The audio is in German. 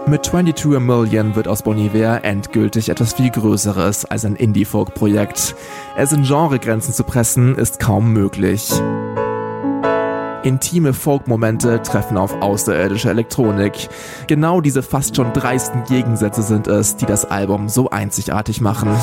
Mit 22 A Million wird aus Bon Iver endgültig etwas viel Größeres als ein Indie-Folk-Projekt. Es in Genregrenzen zu pressen, ist kaum möglich. Intime Folk-Momente treffen auf außerirdische Elektronik. Genau diese fast schon dreisten Gegensätze sind es, die das Album so einzigartig machen.